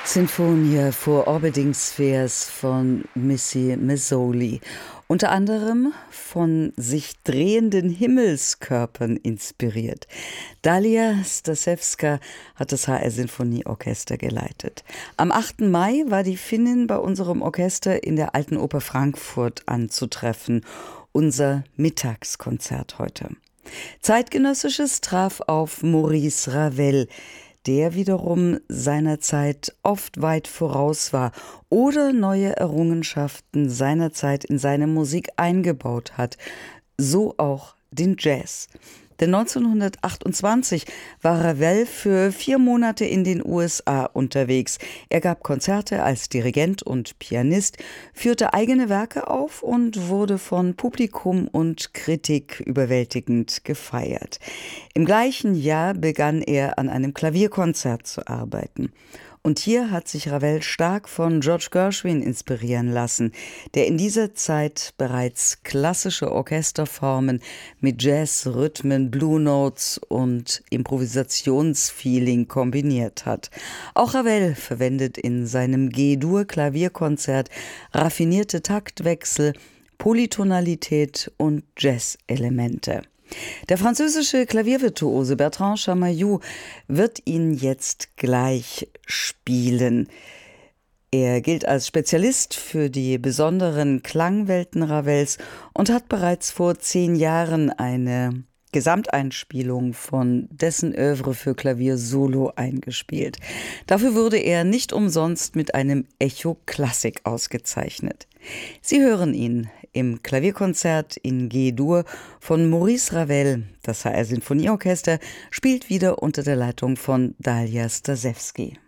Sinfonia for Orbiting Spheres von Missy Mazzoli. Unter anderem von sich drehenden Himmelskörpern inspiriert. Dalia Stasewska hat das HR Sinfonieorchester geleitet. Am 8. Mai war die Finnin bei unserem Orchester in der Alten Oper Frankfurt anzutreffen. Unser Mittagskonzert heute. Zeitgenössisches traf auf Maurice Ravel, der wiederum seiner Zeit oft weit voraus war oder neue Errungenschaften seiner Zeit in seine Musik eingebaut hat, so auch den Jazz. Denn 1928 war Ravel für 4 Monate in den USA unterwegs. Er gab Konzerte als Dirigent und Pianist, führte eigene Werke auf und wurde von Publikum und Kritik überwältigend gefeiert. Im gleichen Jahr begann er an einem Klavierkonzert zu arbeiten. Und hier hat sich Ravel stark von George Gershwin inspirieren lassen, der in dieser Zeit bereits klassische Orchesterformen mit Jazz-Rhythmen, Blue Notes und Improvisationsfeeling kombiniert hat. Auch Ravel verwendet in seinem G-Dur-Klavierkonzert raffinierte Taktwechsel, Polytonalität und Jazz-Elemente. Der französische Klaviervirtuose Bertrand Chamayou wird ihn jetzt gleich spielen. Er gilt als Spezialist für die besonderen Klangwelten Ravels und hat bereits vor 10 Jahren eine Gesamteinspielung von dessen Œuvre für Klavier solo eingespielt. Dafür wurde er nicht umsonst mit einem Echo Klassik ausgezeichnet. Sie hören ihn im Klavierkonzert in G-Dur von Maurice Ravel. Das HR Sinfonieorchester spielt wieder unter der Leitung von Dalia Stasewski.